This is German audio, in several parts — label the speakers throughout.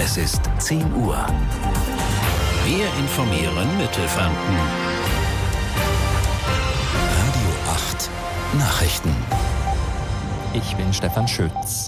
Speaker 1: Es ist 10 Uhr. Wir informieren Mittelfranken. Radio 8 Nachrichten.
Speaker 2: Ich bin Stefan Schütz.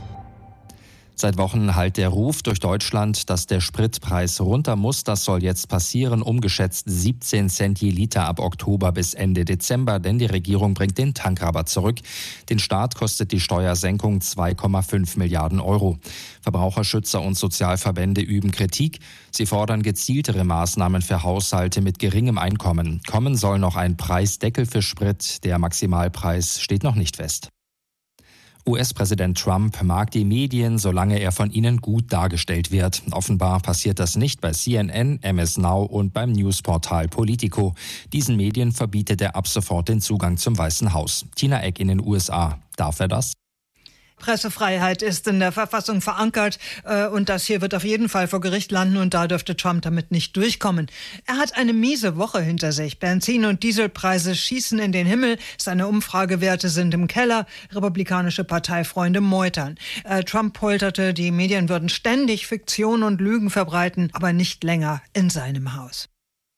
Speaker 2: Seit Wochen hallt der Ruf durch Deutschland, dass der Spritpreis runter muss. Das soll jetzt passieren, umgeschätzt 17 Cent je Liter ab Oktober bis Ende Dezember, denn die Regierung bringt den Tankrabatt zurück. Den Staat kostet die Steuersenkung 2,5 Milliarden Euro. Verbraucherschützer und Sozialverbände üben Kritik. Sie fordern gezieltere Maßnahmen für Haushalte mit geringem Einkommen. Kommen soll noch ein Preisdeckel für Sprit. Der Maximalpreis steht noch nicht fest. US-Präsident Trump mag die Medien, solange er von ihnen gut dargestellt wird. Offenbar passiert das nicht bei CNN, MS Now und beim Newsportal Politico. Diesen Medien verbietet er ab sofort den Zugang zum Weißen Haus. Tina Eck in den USA. Darf er das?
Speaker 3: Pressefreiheit ist in der Verfassung verankert und das hier wird auf jeden Fall vor Gericht landen und da dürfte Trump damit nicht durchkommen. Er hat eine miese Woche hinter sich. Benzin- und Dieselpreise schießen in den Himmel, seine Umfragewerte sind im Keller, republikanische Parteifreunde meutern. Trump polterte, die Medien würden ständig Fiktion und Lügen verbreiten, aber nicht länger in seinem Haus.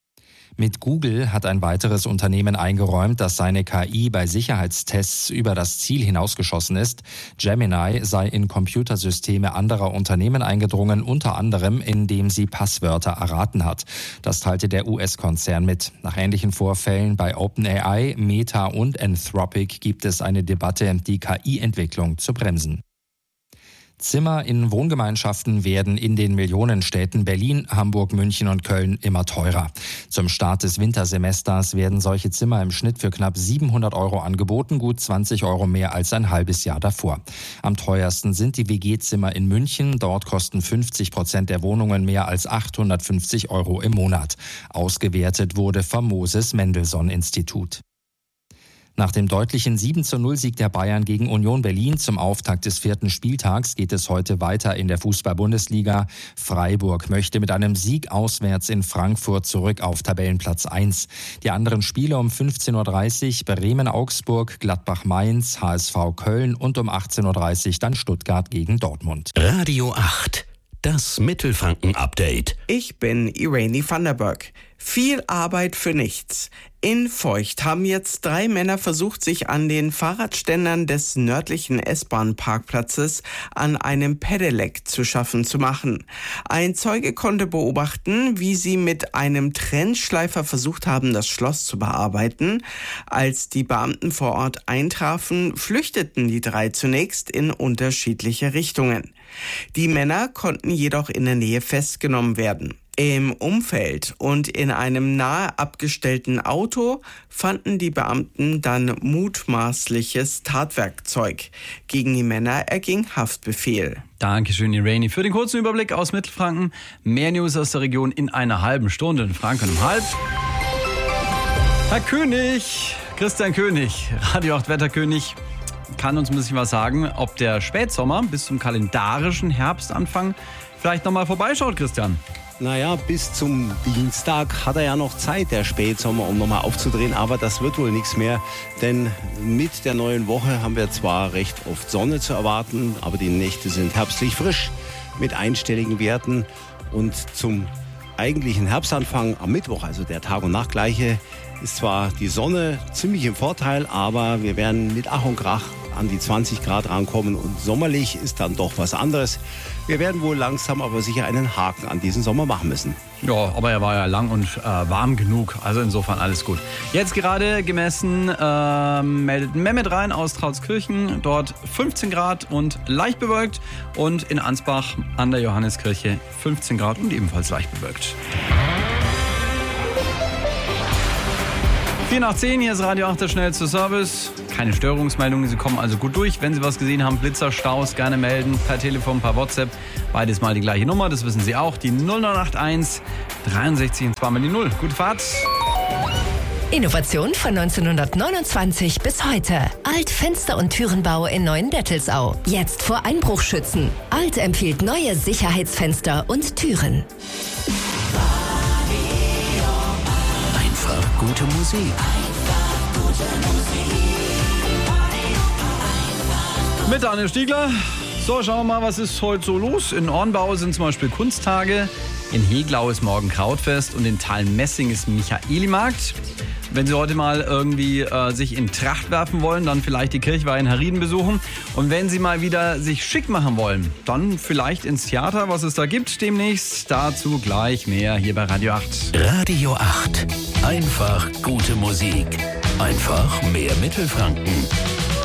Speaker 2: Mit Google hat ein weiteres Unternehmen eingeräumt, dass seine KI bei Sicherheitstests über das Ziel hinausgeschossen ist. Gemini sei in Computersysteme anderer Unternehmen eingedrungen, unter anderem, indem sie Passwörter erraten hat. Das teilte der US-Konzern mit. Nach ähnlichen Vorfällen bei OpenAI, Meta und Anthropic gibt es eine Debatte, die KI-Entwicklung zu bremsen. Zimmer in Wohngemeinschaften werden in den Millionenstädten Berlin, Hamburg, München und Köln immer teurer. Zum Start des Wintersemesters werden solche Zimmer im Schnitt für knapp 700 Euro angeboten, gut 20 Euro mehr als ein halbes Jahr davor. Am teuersten sind die WG-Zimmer in München. Dort kosten 50% der Wohnungen mehr als 850 Euro im Monat. Ausgewertet wurde vom Moses-Mendelssohn-Institut. Nach dem deutlichen 7:0-Sieg der Bayern gegen Union Berlin zum Auftakt des 4. Spieltags geht es heute weiter in der Fußball-Bundesliga. Freiburg möchte mit einem Sieg auswärts in Frankfurt zurück auf Tabellenplatz 1. Die anderen Spiele um 15:30 Uhr Bremen-Augsburg, Gladbach-Mainz, HSV Köln und um 18:30 Uhr dann Stuttgart gegen Dortmund.
Speaker 1: Radio 8, das Mittelfranken-Update.
Speaker 4: Ich bin Irene Vanderberg. Viel Arbeit für nichts. In Feucht haben jetzt 3 Männer versucht, sich an den Fahrradständern des nördlichen S-Bahn-Parkplatzes an einem Pedelec zu schaffen zu machen. Ein Zeuge konnte beobachten, wie sie mit einem Trennschleifer versucht haben, das Schloss zu bearbeiten. Als die Beamten vor Ort eintrafen, flüchteten die 3 zunächst in unterschiedliche Richtungen. Die Männer konnten jedoch in der Nähe festgenommen werden. Im Umfeld und in einem nahe abgestellten Auto fanden die Beamten dann mutmaßliches Tatwerkzeug. Gegen die Männer erging Haftbefehl.
Speaker 5: Dankeschön, Irene, für den kurzen Überblick aus Mittelfranken. Mehr News aus der Region in einer halben Stunde in Franken um halb. Herr König, Christian König, Radio 8 Wetterkönig, kann uns ein bisschen was sagen, ob der Spätsommer bis zum kalendarischen Herbstanfang vielleicht nochmal vorbeischaut, Christian.
Speaker 6: Naja, bis zum Dienstag hat er ja noch Zeit, der Spätsommer, um nochmal aufzudrehen. Aber das wird wohl nichts mehr, denn mit der neuen Woche haben wir zwar recht oft Sonne zu erwarten, aber die Nächte sind herbstlich frisch mit einstelligen Werten. Und zum eigentlichen Herbstanfang am Mittwoch, also der Tag- und Nachtgleiche, ist zwar die Sonne ziemlich im Vorteil, aber wir werden mit Ach und Krach an die 20 Grad rankommen und sommerlich ist dann doch was anderes. Wir werden wohl langsam aber sicher einen Haken an diesen Sommer machen müssen.
Speaker 5: Ja, aber er war ja lang und warm genug, also insofern alles gut. Jetzt gerade gemessen meldet Mehmet rein aus Trautskirchen, dort 15 Grad und leicht bewölkt und in Ansbach an der Johanneskirche 15 Grad und ebenfalls leicht bewölkt. 4 nach 10, hier ist Radio 8 der schnellste Service. Keine Störungsmeldungen, Sie kommen also gut durch. Wenn Sie was gesehen haben, Blitzer, Staus, gerne melden. Per Telefon, per WhatsApp. Beides mal die gleiche Nummer, das wissen Sie auch. Die 0981 63 und zweimal die 0. Gute Fahrt.
Speaker 7: Innovation von 1929 bis heute. Alt Fenster- und Türenbau in Neuendettelsau. Jetzt vor Einbruch schützen. Alt empfiehlt neue Sicherheitsfenster und Türen.
Speaker 1: Einfach gute Musik.
Speaker 5: Mit Daniel Stiegler. So, schauen wir mal, was ist heute so los. In Ornbau sind zum Beispiel Kunsttage, in Heglau ist morgen Krautfest und in Thalmessing ist Michaelimarkt. Wenn Sie heute mal irgendwie sich in Tracht werfen wollen, dann vielleicht die Kirchweih in Herrieden besuchen. Und wenn Sie mal wieder sich schick machen wollen, dann vielleicht ins Theater, was es da gibt demnächst. Dazu gleich mehr hier bei Radio 8.
Speaker 1: Radio 8. Einfach gute Musik. Einfach mehr Mittelfranken.